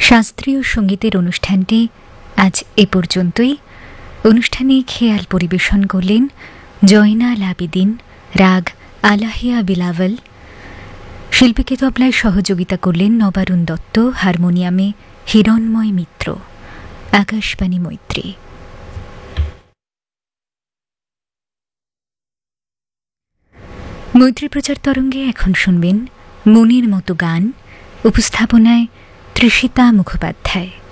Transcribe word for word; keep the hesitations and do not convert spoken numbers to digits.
শাস্ত্রীয় সঙ্গীতের অনুষ্ঠানটি আজ এ পর্যন্তই। অনুষ্ঠানে খেয়াল পরিবেশন করলেন জয়নাল আবেদিন, রাগ আলাহিয়া বিলাওয়াল। শিল্পীকে তবলায় সহযোগিতা করলেন নবারুণ দত্ত, হারমোনিয়ামে হিরণময় মিত্র। আকাশবাণী মৈত্রী। মৈত্রী প্রচার তরঙ্গে এখন শুনবেন মনের মতো গান। উপস্থাপনায় তৃষিতা মুখোপাধ্যায়।